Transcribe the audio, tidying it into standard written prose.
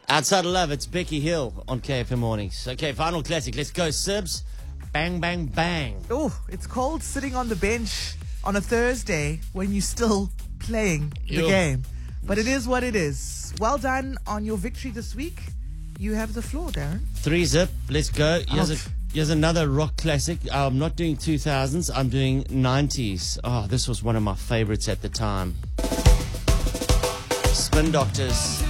Outside of Love, it's Becky Hill on KFM Mornings. Okay, final classic. Let's go, Sibs. Bang, bang, bang. Oh, it's cold sitting on the bench on a Thursday when you're still playing the game. But it is what it is. Well done on your victory this week. You have the floor, Darren. 3-zip. Let's go. Here's another rock classic. I'm not doing 2000s. I'm doing 90s. Oh, this was one of my favorites at the time. Spin Doctors.